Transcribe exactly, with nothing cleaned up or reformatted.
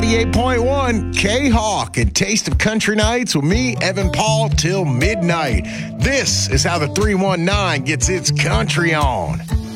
ninety-eight point one K-Hawk and Taste of Country Nights with me, Evan Paul, till midnight. This is how the three one nine gets its country on.